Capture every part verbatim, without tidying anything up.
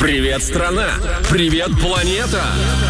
Привет, страна! Привет, планета!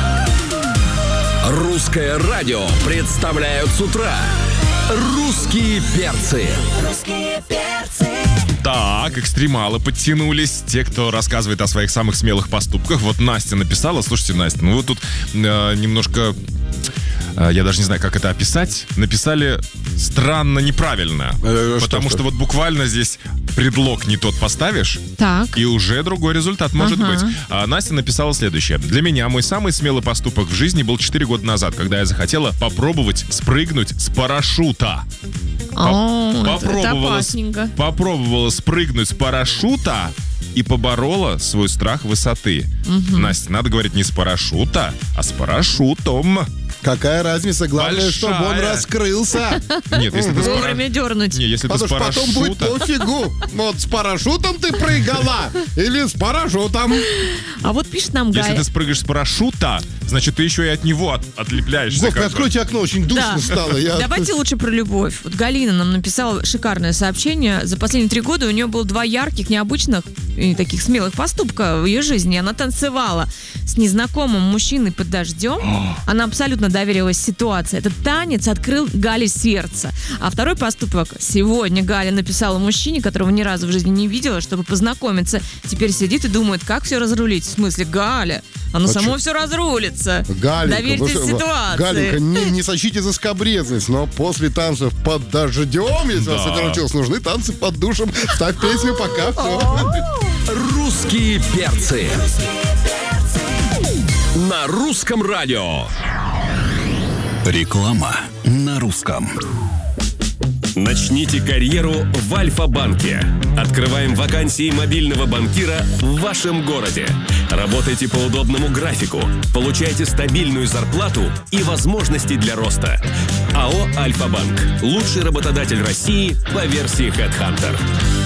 Русское радио представляют с утра «Русские перцы». Русские перцы. Так, экстремалы подтянулись. Те, кто рассказывает о своих самых смелых поступках. Вот Настя написала. Слушайте, Настя, ну вы тут э, немножко... Э, я даже не знаю, как это описать. Написали странно, неправильно. Э, потому что, что что вот буквально здесь предлог не тот поставишь. Так. И уже другой результат может Ага. быть. А Настя написала следующее. Для меня мой самый смелый поступок в жизни был четыре года назад, когда я захотела попробовать спрыгнуть с парашюта. О, это Попробовала, опасненько. попробовала спрыгнуть с парашюта и поборола свой страх высоты. Настя, надо говорить не с парашюта, а с парашютом. Какая разница? Главное, Большая. чтобы он раскрылся. Нет, если ты с Вовремя парашютом... дернуть. Не, если ты с Потому что потом будет парашюта... пофигу. Вот с парашютом ты прыгала или с парашютом. А вот пишет нам Если Гая. ты спрыгаешь с парашюта, значит, ты еще и от него от- отлепляешься. Господи, как бы. откройте окно, очень душно Да. стало. Я... Давайте лучше про любовь. Вот Галина нам написала шикарное сообщение. За последние три года у нее было два ярких, необычных и таких смелых поступка в ее жизни. Она танцевала с незнакомым мужчиной под дождем. Она абсолютно доверилась ситуации. Этот танец открыл Гале сердце. А второй поступок. Сегодня Галя написала мужчине, которого ни разу в жизни не видела, чтобы познакомиться. Теперь сидит и думает, как все разрулить. В смысле, Галя, оно А само чё? все разрулится. Галенька, Доверьтесь ну что, ситуации. Галенька, не, не сочите за скабрезность, но после танцев под дождем, если Да. вас это научилось, нужны танцы под душем. Ставь песню, пока все. «Русские перцы» на русском радио. Реклама на русском. Начните карьеру в Альфа-банке. Открываем вакансии мобильного банкира в вашем городе. Работайте по удобному графику. Получайте стабильную зарплату и возможности для роста. АО «Альфа-банк» – лучший работодатель России по версии HeadHunter.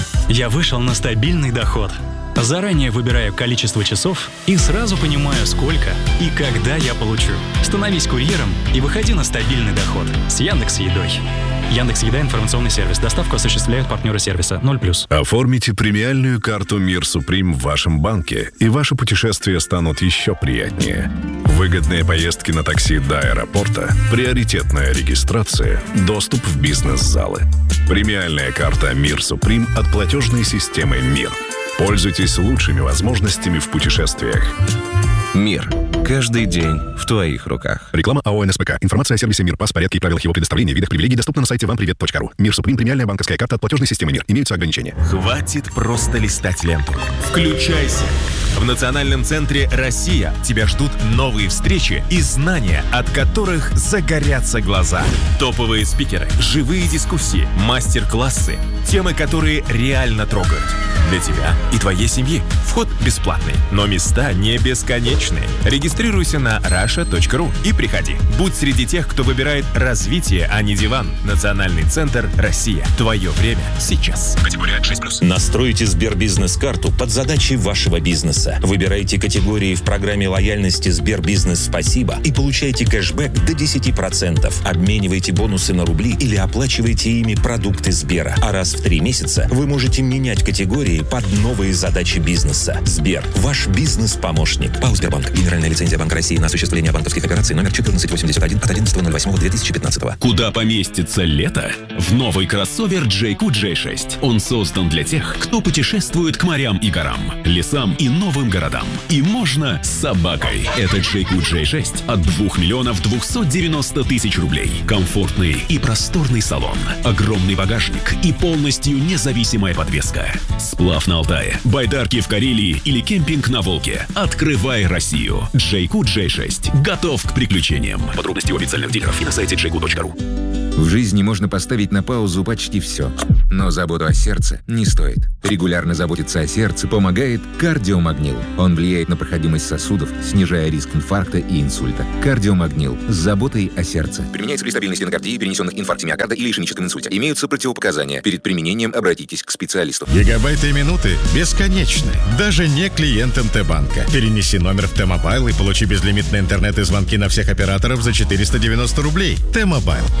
Я вышел на стабильный доход. Заранее выбираю количество часов и сразу понимаю, сколько и когда я получу. Становись курьером и выходи на стабильный доход с Яндекс.Едой. Яндекс.Еда — информационный сервис. Доставку осуществляют партнеры сервиса ноль плюс. Оформите премиальную карту «Мир Суприм» в вашем банке, и ваши путешествия станут еще приятнее. Выгодные поездки на такси до аэропорта, приоритетная регистрация, доступ в бизнес-залы. Премиальная карта «Мир Суприм» от платежной системы «Мир». Пользуйтесь лучшими возможностями в путешествиях. Мир. Каждый день в твоих руках. Реклама АО «НСПК». Информация о сервисе «Мир», пас, порядке и правилах его предоставления, видах привилегий доступна на сайте вам привет точка ру. «Мир Суприм» — премиальная банковская карта от платежной системы «Мир». Имеются ограничения. Хватит просто листать ленту. Включайся. В Национальном центре «Россия» тебя ждут новые встречи и знания, от которых загорятся глаза. Топовые спикеры, живые дискуссии, мастер-классы, темы, которые реально трогают. Для тебя и твоей семьи. Вход бесплатный, но места не бесконечные. Регистрируйся на раша точка ру и приходи. Будь среди тех, кто выбирает развитие, а не диван. Национальный центр «Россия». Твое время сейчас. Категория шесть плюс. Настройте Сбербизнес-карту под задачи вашего бизнеса. Выбирайте категории в программе лояльности Сбербизнес «Спасибо» и получайте кэшбэк до десять процентов. Обменивайте бонусы на рубли или оплачивайте ими продукты Сбера. А раз в три месяца вы можете менять категории под новые задачи бизнеса. Сбер. Ваш бизнес-помощник. ПАО «Сбербанк». Генеральная лицензия Банка России на осуществление банковских операций номер четырнадцать восемьдесят один от одиннадцатого ноль восьмого две тысячи пятнадцатого. Куда поместится лето? В новый кроссовер джей кью джей шесть. Он создан для тех, кто путешествует к морям и горам, лесам и новым городам. И можно с собакой. Это джей кью джей шесть от двух миллионов двухсот девяноста тысяч рублей. Комфортный и просторный салон, огромный багажник и полностью независимая подвеска. Сплав на Алтае, байдарки в Карелии или кемпинг на Волге. Открывай Россию. джей кью джей шесть. Готов к приключениям. Подробности у официальных дилеров и на сайте джей кью точка ру. В жизни можно поставить на паузу почти все. Но заботу о сердце не стоит. Регулярно заботиться о сердце помогает кардиомагнил. Он влияет на проходимость сосудов, снижая риск инфаркта и инсульта. Кардиомагнил с заботой о сердце. Применяется при стабильной стенокардии, перенесенных инфаркте миокарда или ишемическом инсульте. Имеются противопоказания. Перед применением обратитесь к специалисту. Гигабайты и минуты бесконечны. Даже не клиентам Т-банка. Перенеси номер в Т-мобайл и получи безлимитный интернет и звонки на всех операторов за четыреста девяносто рублей. Т-мобайл. Хватит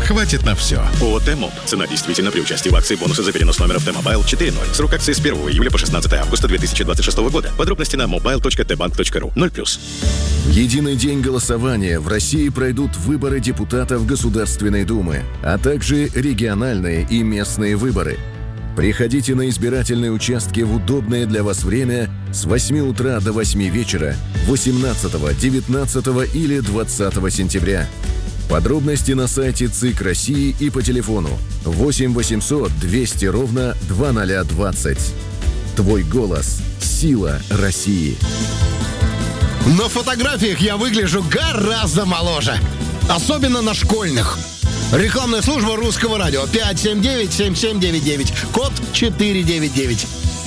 на все. ООО «Т-Моб». Цена действительно при участии в акции бонусы за перенос номеров Т-Мобайл четыре ноль. Срок акции с первого июля по шестнадцатое августа две тысячи двадцать шестого года. Подробности на мобайл точка тэ банк точка ру. ноль плюс. В единый день голосования в России пройдут выборы депутатов Государственной Думы, а также региональные и местные выборы. Приходите на избирательные участки в удобное для вас время с восьми утра до восьми вечера восемнадцатого, девятнадцатого или двадцатого сентября. Подробности на сайте ЦИК России и по телефону восемь восемьсот двести ровно двадцать двадцать. Твой голос – сила России. На фотографиях я выгляжу гораздо моложе. Особенно на школьных. Рекламная служба Русского радио. пять семь девять семь семь девять девять. Код четыре девять девять.